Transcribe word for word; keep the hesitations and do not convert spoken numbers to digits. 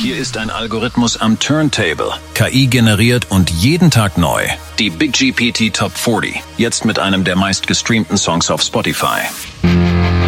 Hier ist ein Algorithmus am Turntable, K I generiert und jeden Tag neu. Die Big G P T Top vierzig, jetzt mit einem der meistgestreamten Songs auf Spotify.